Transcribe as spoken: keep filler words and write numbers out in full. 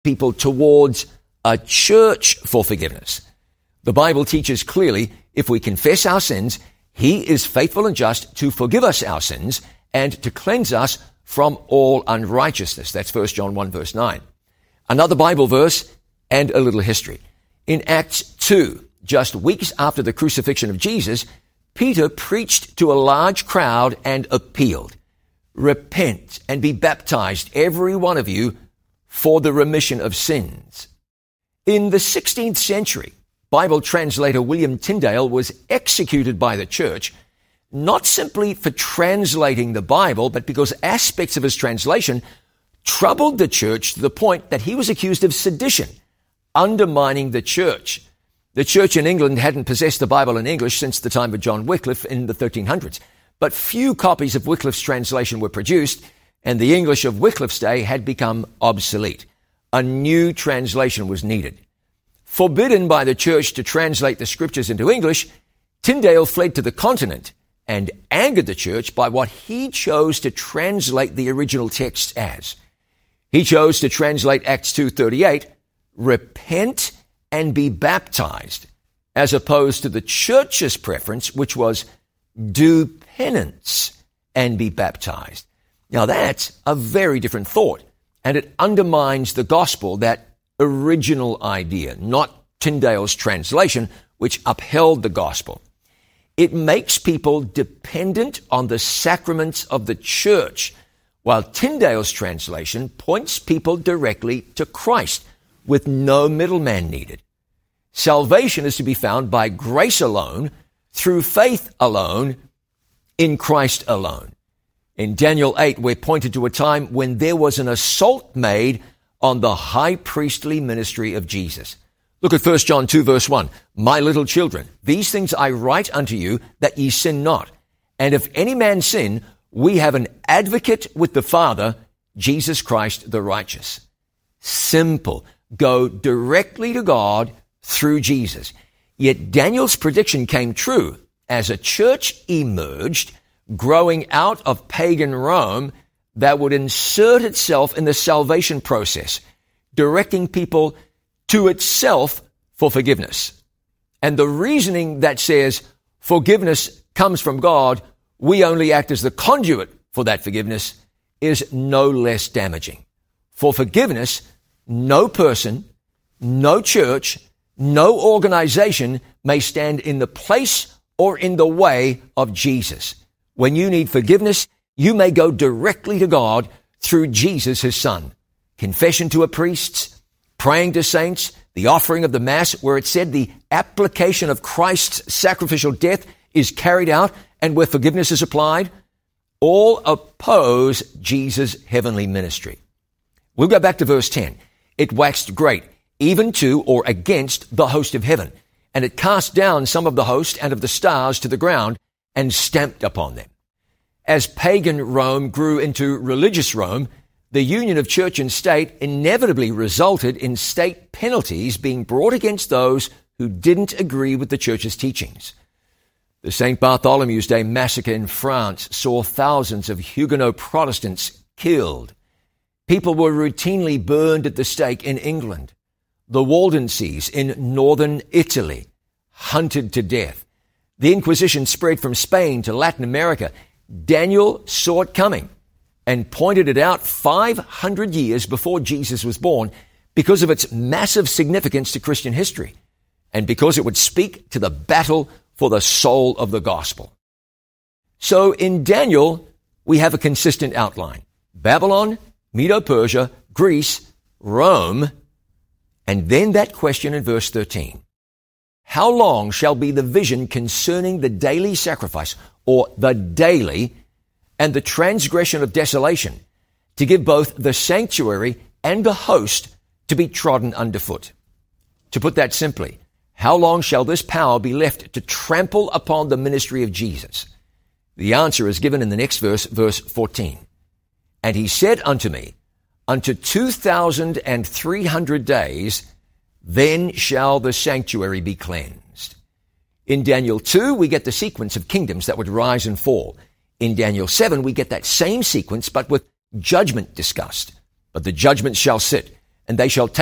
people towards a church for forgiveness. The Bible teaches clearly, if we confess our sins, He is faithful and just to forgive us our sins and to cleanse us from all unrighteousness. That's First John one, verse nine. Another Bible verse and a little history. In Acts two, just weeks after the crucifixion of Jesus, Peter preached to a large crowd and appealed, "Repent and be baptized, every one of you, for the remission of sins." In the sixteenth century, Bible translator William Tyndale was executed by the church, not simply for translating the Bible, but because aspects of his translation troubled the church to the point that he was accused of sedition, undermining the church. The church in England hadn't possessed the Bible in English since the time of John Wycliffe in the thirteen hundreds, but few copies of Wycliffe's translation were produced, and the English of Wycliffe's day had become obsolete. A new translation was needed. Forbidden by the church to translate the scriptures into English, Tyndale fled to the continent and angered the church by what he chose to translate the original text as. He chose to translate Acts two thirty-eight, "Repent and be baptized," as opposed to the church's preference, which was "do penance and be baptized." Now that's a very different thought, and it undermines the gospel, that original idea, not Tyndale's translation, which upheld the gospel. It makes people dependent on the sacraments of the church, while Tyndale's translation points people directly to Christ, with no middleman needed. Salvation is to be found by grace alone, through faith alone, in Christ alone. In Daniel eight, we're pointed to a time when there was an assault made on the high priestly ministry of Jesus. Look at First John two, verse one. "My little children, these things I write unto you, that ye sin not. And if any man sin, we have an advocate with the Father, Jesus Christ the righteous." Simple. Go directly to God through Jesus. Yet Daniel's prediction came true. As a church emerged, growing out of pagan Rome, that would insert itself in the salvation process, directing people to itself for forgiveness. And the reasoning that says forgiveness comes from God, we only act as the conduit for that forgiveness, is no less damaging. For forgiveness, no person, no church, no organization may stand in the place or in the way of Jesus. When you need forgiveness, you may go directly to God through Jesus, His Son. Confession to a priest, praying to saints, the offering of the Mass, where it said the application of Christ's sacrificial death is carried out and where forgiveness is applied, all oppose Jesus' heavenly ministry. We'll go back to verse ten. "It waxed great, even to or against the host of heaven, and it cast down some of the host and of the stars to the ground and stamped upon them." As pagan Rome grew into religious Rome, the union of church and state inevitably resulted in state penalties being brought against those who didn't agree with the church's teachings. The Saint Bartholomew's Day massacre in France saw thousands of Huguenot Protestants killed. People were routinely burned at the stake in England. The Waldenses in northern Italy hunted to death. The Inquisition spread from Spain to Latin America. Daniel saw it coming and pointed it out five hundred years before Jesus was born because of its massive significance to Christian history and because it would speak to the battle for the soul of the gospel. So in Daniel, we have a consistent outline. Babylon, Medo-Persia, Greece, Rome, and then that question in verse thirteen. How long shall be the vision concerning the daily sacrifice, or the daily, and the transgression of desolation, to give both the sanctuary and the host to be trodden underfoot? To put that simply, how long shall this power be left to trample upon the ministry of Jesus? The answer is given in the next verse, verse fourteen. And he said unto me, unto two thousand and three hundred days, then shall the sanctuary be cleansed. In Daniel two, we get the sequence of kingdoms that would rise and fall. In Daniel seven, we get that same sequence, but with judgment discussed. But the judgment shall sit, and they shall take